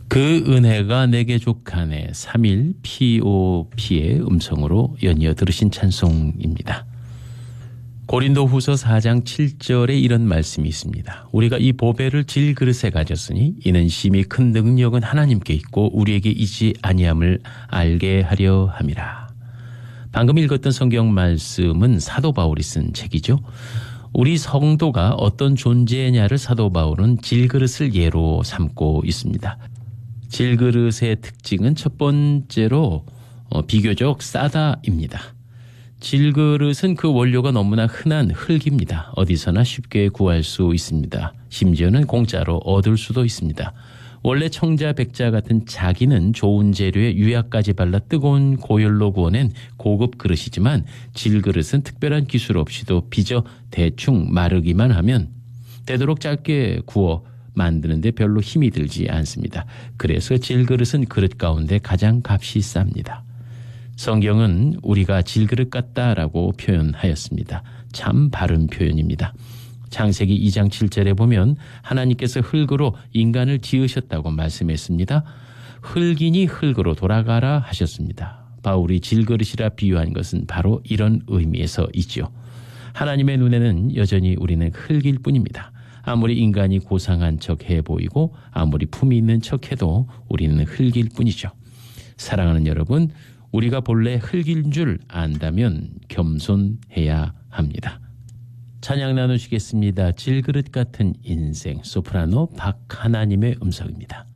그 은혜가 내게 족하네 3일 POP의 음성으로 연이어 들으신 찬송입니다. 고린도후서 4장 7절에 이런 말씀이 있습니다. 우리가 이 보배를 질그릇에 가졌으니 이는 심히 큰 능력은 하나님께 있고 우리에게 있지 아니함을 알게 하려 함이라. 방금 읽었던 성경 말씀은 사도 바울이 쓴 책이죠. 우리 성도가 어떤 존재냐를 사도 바울은 질그릇을 예로 삼고 있습니다. 질그릇의 특징은 첫 번째로 비교적 싸다입니다. 질그릇은 그 원료가 너무나 흔한 흙입니다. 어디서나 쉽게 구할 수 있습니다. 심지어는 공짜로 얻을 수도 있습니다. 원래 청자, 백자 같은 자기는 좋은 재료에 유약까지 발라 뜨거운 고열로 구워낸 고급 그릇이지만 질그릇은 특별한 기술 없이도 빚어 대충 마르기만 하면 되도록 짧게 구워 만드는데 별로 힘이 들지 않습니다. 그래서 질그릇은 그릇 가운데 가장 값이 쌉니다. 성경은 우리가 질그릇 같다라고 표현하였습니다. 참 바른 표현입니다. 창세기 2장 7절에 보면 하나님께서 흙으로 인간을 지으셨다고 말씀했습니다. 흙이니 흙으로 돌아가라 하셨습니다. 바울이 질그릇이라 비유한 것은 바로 이런 의미에서이지요. 하나님의 눈에는 여전히 우리는 흙일 뿐입니다. 아무리 인간이 고상한 척해 보이고 아무리 품이 있는 척해도 우리는 흙일 뿐이죠. 사랑하는 여러분, 우리가 본래 흙인 줄 안다면 겸손해야 합니다. 찬양 나누시겠습니다. 질그릇 같은 인생, 소프라노 박하나님의 음성입니다.